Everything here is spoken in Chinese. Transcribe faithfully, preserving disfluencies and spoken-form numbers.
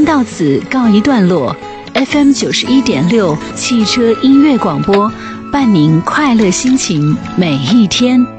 听到此告一段落。F M 九十一点六汽车音乐广播，伴您快乐心情每一天。